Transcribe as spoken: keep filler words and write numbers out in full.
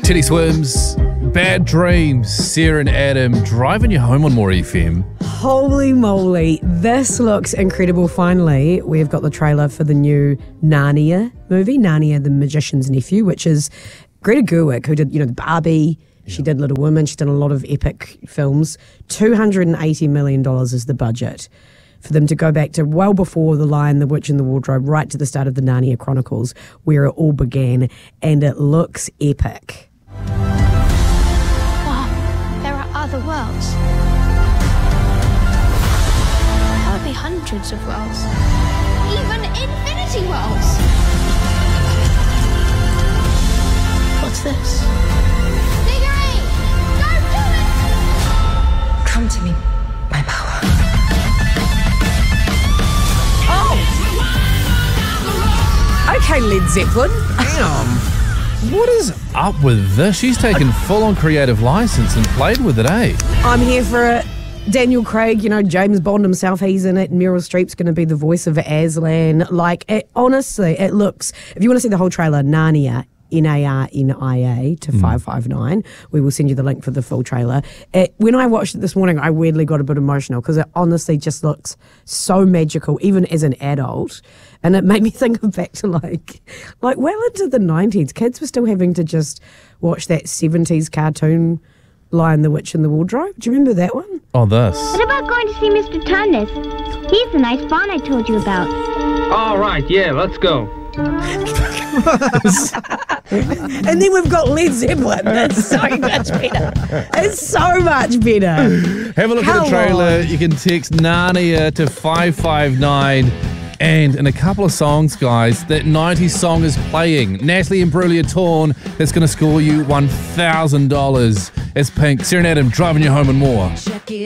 Teddy Swims, Bad Dreams, Sarah and Adam, driving you home on More F M. Holy moly, this looks incredible. Finally, we've got the trailer for the new Narnia movie, Narnia the Magician's Nephew, which is Greta Gerwig, who did, you know, the Barbie. She did Little Women. She's done a lot of epic films. two hundred eighty million dollars is the budget for them to go back to well before The Lion, the Witch and the Wardrobe, right to the start of the Narnia Chronicles, where it all began, and it looks epic. Wow, there are other worlds. Probably hundreds of worlds. Even infinity worlds. What's this? Diggory! Don't do it! Come to me, my power. Okay, Led Zeppelin. Damn. What is up with this? She's taken full-on creative license and played with it, eh? I'm here for it. Daniel Craig, you know, James Bond himself, he's in it. Meryl Streep's going to be the voice of Aslan. Like, it, honestly, it looks... If you want to see the whole trailer, Narnia, N A R N I A to mm. five five nine. We will send you the link for the full trailer. It, when I watched it this morning, I weirdly got a bit emotional because it honestly just looks so magical, even as an adult. And it made me think of back to like, like well into the nineties. Kids were still having to just watch that seventies cartoon Lion, the Witch and the Wardrobe. Do you remember that one? Oh, this. What about going to see Mister Tunnis? He's the nice fawn I told you about. All right, yeah, let's go. And then we've got Led Zeppelin. That's so much better. It's so much better. Have a look Come at the trailer. on. You can text Narnia to five five nine. And in a couple of songs, guys, that nineties song is playing. Natalie Imbruglia Torn, that's going to score you one thousand dollars. It's Pink, Sarah and Adam, driving you home and more. Check it